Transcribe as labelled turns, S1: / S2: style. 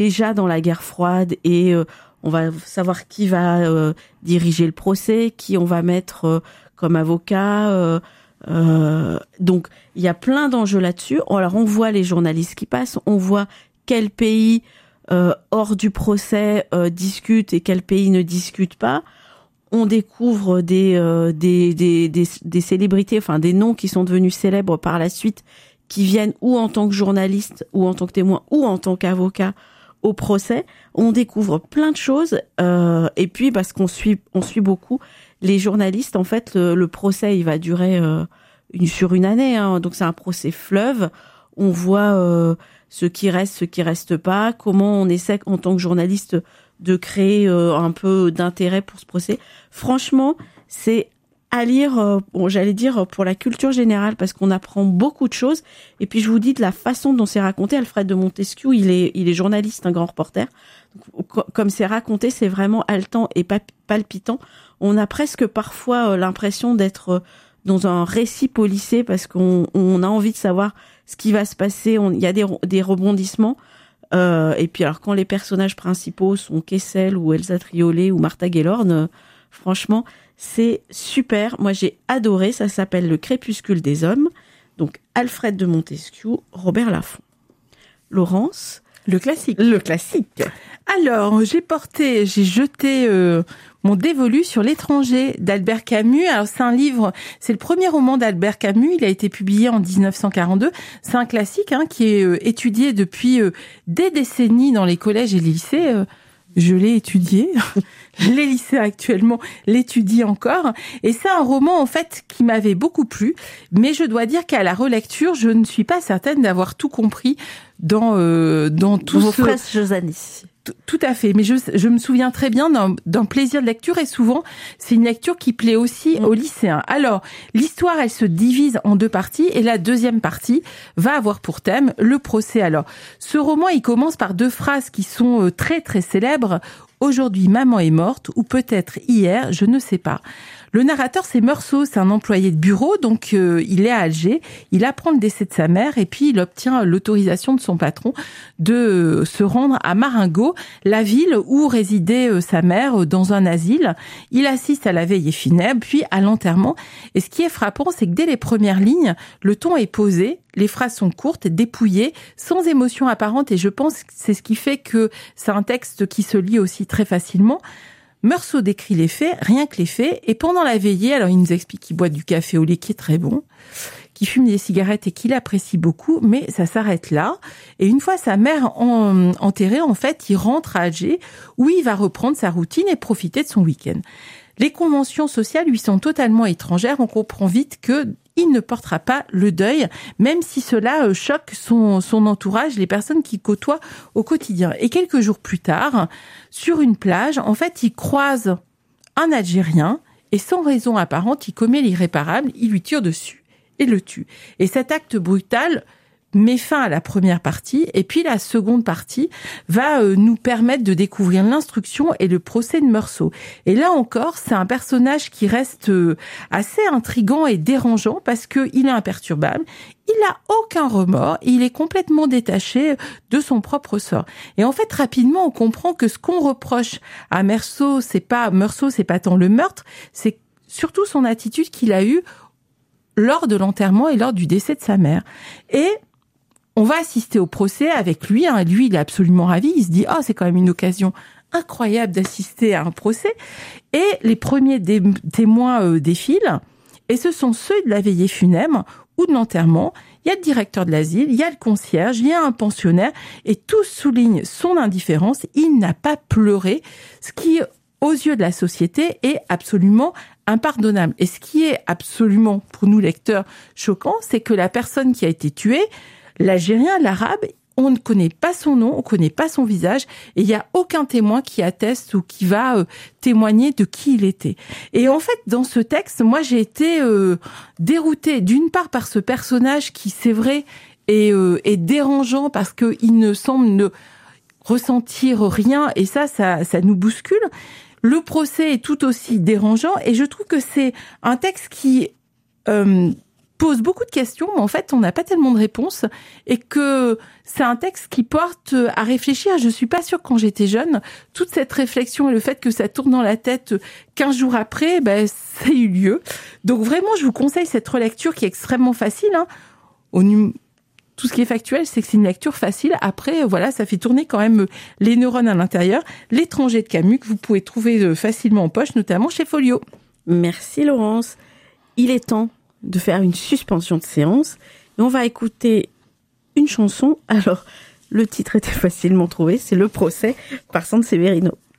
S1: déjà dans la guerre froide et on va savoir qui va diriger le procès, qui on va mettre comme avocat. Donc, il y a plein d'enjeux là-dessus. Alors, on voit les journalistes qui passent, on voit quel pays hors du procès discute et quel pays ne discute pas. On découvre des célébrités, enfin des noms qui sont devenus célèbres par la suite, qui viennent ou en tant que journaliste, ou en tant que témoin, ou en tant qu'avocat au procès. On découvre plein de choses. Et puis, parce qu'on suit beaucoup les journalistes, en fait, le procès, il va durer sur une année. Hein, donc, c'est un procès fleuve. On voit ce qui reste pas. Comment on essaie, en tant que journaliste, de créer un peu d'intérêt pour ce procès. Franchement, c'est à lire, j'allais dire pour la culture générale, parce qu'on apprend beaucoup de choses. Et puis je vous dis de la façon dont c'est raconté. Alfred de Montesquieu, il est journaliste, un grand reporter. Donc, comme c'est raconté, c'est vraiment haletant et palpitant. On a presque parfois l'impression d'être dans un récit policier, parce qu'on a envie de savoir ce qui va se passer. Il y a des rebondissements. Et puis alors quand les personnages principaux sont Kessel ou Elsa Triolet ou Martha Gellhorn, franchement, c'est super. Moi, j'ai adoré. Ça s'appelle Le Crépuscule des hommes. Donc, Alfred de Montesquieu, Robert Laffont. Laurence?
S2: Le classique. Alors, j'ai jeté mon dévolu sur l'étranger d'Albert Camus. Alors, c'est le premier roman d'Albert Camus. Il a été publié en 1942. C'est un classique qui est étudié depuis des décennies dans les collèges et les lycées. Je l'ai étudié. Les lycées actuellement l'étudient encore. Et c'est un roman, en fait, qui m'avait beaucoup plu. Mais je dois dire qu'à la relecture, je ne suis pas certaine d'avoir tout compris dans tout
S1: vos phrases Josani.
S2: Tout à fait. Mais je me souviens très bien d'un plaisir de lecture, et souvent, c'est une lecture qui plaît aussi aux lycéens. Alors, l'histoire, elle se divise en deux parties, et la deuxième partie va avoir pour thème le procès. Alors, ce roman, il commence par deux phrases qui sont très, très célèbres. Aujourd'hui, maman est morte, ou peut-être hier, je ne sais pas. Le narrateur, c'est Meursault, c'est un employé de bureau, donc il est à Alger, il apprend le décès de sa mère et puis il obtient l'autorisation de son patron de se rendre à Marengo, la ville où résidait sa mère, dans un asile. Il assiste à la veillée funèbre, puis à l'enterrement. Et ce qui est frappant, c'est que dès les premières lignes, le ton est posé, les phrases sont courtes, dépouillées, sans émotion apparente, et je pense que c'est ce qui fait que c'est un texte qui se lit aussi très facilement. Meursault décrit les faits, rien que les faits, et pendant la veillée, alors il nous explique qu'il boit du café au lait qui est très bon, qu'il fume des cigarettes et qu'il apprécie beaucoup, mais ça s'arrête là. Et une fois sa mère enterrée, en fait, il rentre à Alger, où il va reprendre sa routine et profiter de son week-end. Les conventions sociales lui sont totalement étrangères, on comprend vite que il ne portera pas le deuil, même si cela choque son entourage, les personnes qu'il côtoie au quotidien. Et quelques jours plus tard, sur une plage, en fait, il croise un Algérien et sans raison apparente, il commet l'irréparable, il lui tire dessus et le tue. Et cet acte brutal met fin à la première partie, et puis la seconde partie va nous permettre de découvrir l'instruction et le procès de Meursault. Et là encore, c'est un personnage qui reste assez intriguant et dérangeant, parce qu'il est imperturbable, il n'a aucun remords, il est complètement détaché de son propre sort. Et en fait, rapidement, on comprend que ce qu'on reproche à Meursault, c'est pas tant le meurtre, c'est surtout son attitude qu'il a eue lors de l'enterrement et lors du décès de sa mère. Et on va assister au procès avec lui. Lui, il est absolument ravi. Il se dit, c'est quand même une occasion incroyable d'assister à un procès. Et les premiers témoins défilent. Et ce sont ceux de la veillée funèbre ou de l'enterrement. Il y a le directeur de l'asile, il y a le concierge, il y a un pensionnaire. Et tous soulignent son indifférence. Il n'a pas pleuré. Ce qui, aux yeux de la société, est absolument impardonnable. Et ce qui est absolument, pour nous lecteurs, choquant, c'est que la personne qui a été tuée, l'Algérien, l'Arabe, on ne connaît pas son nom, on ne connaît pas son visage, et il n'y a aucun témoin qui atteste ou qui va témoigner de qui il était. Et en fait, dans ce texte, moi, j'ai été déroutée, d'une part par ce personnage qui, c'est vrai, est dérangeant parce qu'il ne semble ne ressentir rien, et ça nous bouscule. Le procès est tout aussi dérangeant, et je trouve que c'est un texte qui pose beaucoup de questions, mais en fait, on n'a pas tellement de réponses, et que c'est un texte qui porte à réfléchir. Je suis pas sûre que quand j'étais jeune, toute cette réflexion et le fait que ça tourne dans la tête 15 jours après, ça a eu lieu. Donc vraiment, je vous conseille cette relecture qui est extrêmement facile. Tout ce qui est factuel, c'est que c'est une lecture facile. Après, voilà, ça fait tourner quand même les neurones à l'intérieur. L'étranger de Camus, que vous pouvez trouver facilement en poche, notamment chez Folio.
S1: Merci Laurence. Il est temps de faire une suspension de séance et on va écouter une chanson. Alors, le titre était facilement trouvé, c'est Le procès par Sanseverino.